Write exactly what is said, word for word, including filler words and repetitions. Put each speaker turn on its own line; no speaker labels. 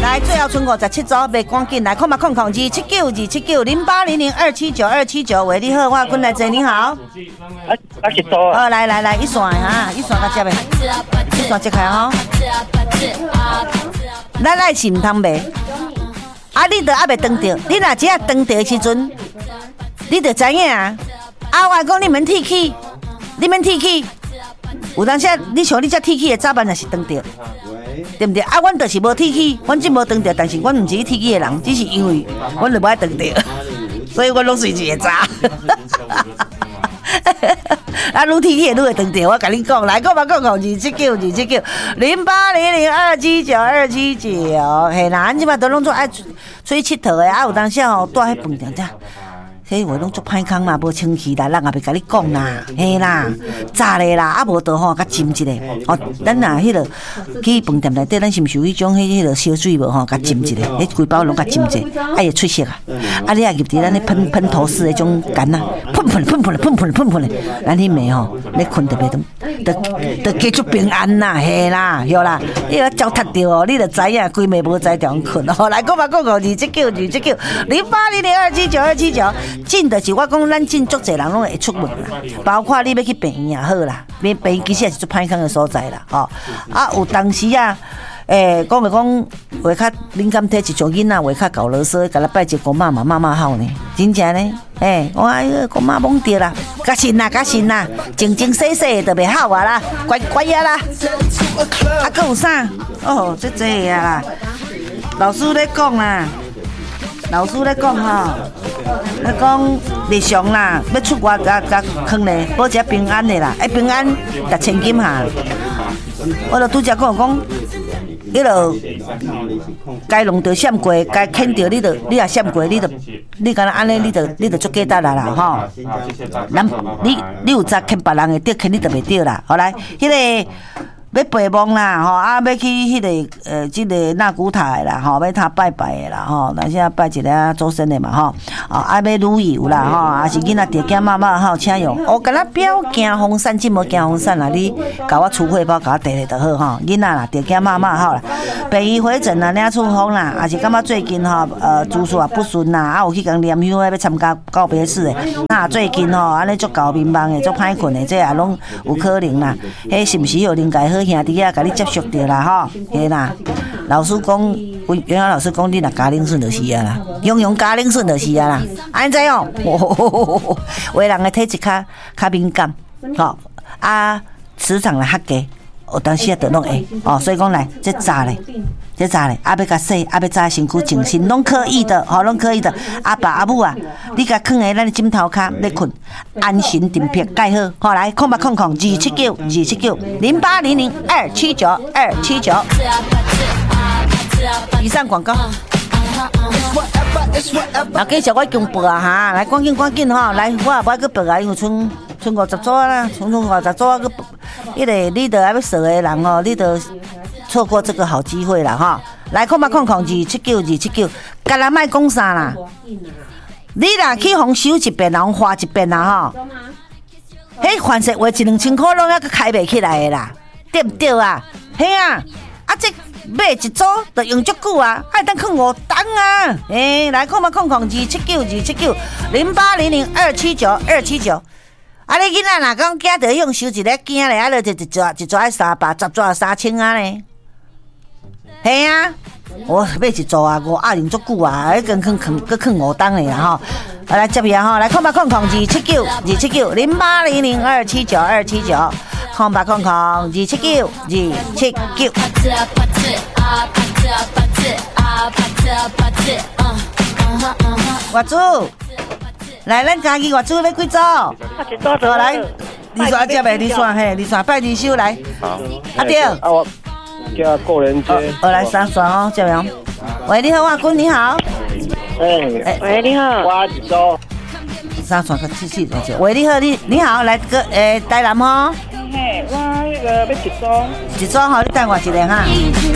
来，最后剩五十七组，袂赶紧来，空吧空空二七九二七九零八零零二七九二七九。喂，你好，我坤来姐，你好。
啊，啊是多
啊。哦，来来来，一线啊，一线甲接呗，一线接开吼。咱来是唔通卖，啊，你都还袂登着，你若只要登着的时阵，你就知影啊。啊，我讲你免提起，你免提起，有当时你像你这提起的早晚也是登着。对不对？啊，阮就是无提起，阮真无登着，但是阮唔是提起的人，只是因为阮就无爱登着，所以阮拢随一个早。啊，愈提起愈会登着，我甲你讲，来讲吧，讲讲二七九二七九零八零零二七九二七九，嘿啦，咱即摆都拢做爱出去佚佗的，啊，有当时吼住喺饭店遮。迄话拢足歹空嘛，无清气啦，人也袂甲你讲啦，嘿啦，炸咧啦，啊无倒吼，甲浸一下，哦，咱若迄个去饭店内底，咱是毋是有迄种迄迄个烧水无吼，甲浸一下，迄规包拢甲浸一下，啊会出色啊，啊你也入伫咱咧喷喷头式迄种干啊，喷喷喷喷喷喷喷喷咧，咱迄暝吼，咧困特别都都都加足平安啦，嘿啦，对啦，你若脚踏着哦，你就知影规暝无在中困哦，来讲吧，讲讲二七九二七九零八零零二七九二七九。进就是我讲，咱进足侪人拢会出门啦，包括你要去病院也好啦，病病院其实也是足歹康的所在啦，吼、哦、啊有当时啊，诶、欸，讲咪讲话较敏感体，一种囡仔话较搞啰嗦，甲咱拜一个妈妈妈妈好呢，真正呢，诶、欸，我哎个姑妈懵掉啦，甲信啦，甲信啦，静静细细就袂好啊啦，乖乖啊啦，啊，佮有啥？哦，这这啊啦，老师咧讲啦。老师咧讲吼，咧讲日常啦，要出外甲甲坑咧，保持平安的啦，爱平安值千金哈。我就拄则讲讲，迄落该弄着闪过，该牵着你着，你也闪过，你着，你敢若安尼，你着你着足简单啦啦吼。咱你你有早牵别人的，着牵你着袂着啦。后来迄个。要陪梦啦，吼啊，要去迄、那个呃，即、这个纳古塔的啦，吼，要他拜拜的啦，吼，那现在拜一个周身的嘛，吼，啊，啊要旅游啦，吼，啊是囡仔爹囝妈妈吼，请用，哦，敢若不要惊风扇，真无惊风扇啦，你甲我出汇报，甲我摕咧就好吼，囡仔啦，爹囝妈妈好啦，病医回诊啦，领处方啦，啊是感觉最近吼，呃，诸事也不顺啦，啊有去共念香要参加告别式的，那最近吼，安尼足搞迷茫的，足歹困的，这也拢有可能啦，迄是毋是有恁家好？兄弟啊，甲你接触着啦吼，嘿啦。老师讲，原来老师讲，你若家庭顺就是啊啦，用用家庭顺就是啊啦。安怎样？有的人的体质较较敏感，吼啊，磁场来较低，有当时啊，就拢会哦。所以讲来，这早咧，这早咧，啊要甲洗，啊要早身躯静心，拢可以的，吼，拢可以的。阿爸阿母啊，你甲囥喺咱的枕头骹咧困。安心定片盖好，好来，空吧空空二七九二七九零八零零二七九二七九。以上广告。啊，继续我强播啊哈，来赶紧赶紧哈，来我也不爱去播啊，因为剩剩五十组啦，剩剩五十组啊，个迄个你得还要熟的人哦，你得错过这个好机会啦哈。来，空吧空空二七九二七九，干啦卖讲啥啦？你若去互收一遍，然后花一遍啦吼，迄凡是话一两千块拢还佫开袂起来的啦，对不对啊？嘿啊，啊这买一组就用足久啊，还当放五档啊！诶、欸，来看嘛，看看二七九二七九零八零零二七九二七九。啊，你囡仔若讲囝着用收一个囝咧，啊，就一抓一抓三百，十抓三千啊咧。嘿啊！我买一组啊，五啊用足久啊，迄根放放搁放五档嘞啦吼。来接呀吼，来看吧，看看二七九二七九零八零零二七九二七九，看吧看看二七九二七九。外祖，来，咱家己外祖要几组？好来，你说接呗，你说嘿，你说拜二收来。
好，
阿弟。
叫过人街。
我来三双哦，这样。喂，你好，阿君，你好。
哎，
喂，你好。
我一组。
三双个七七喂，你好，你你好，来个诶，台南吼。
嘿，我那个要一组。
一组吼，你等我一下哈。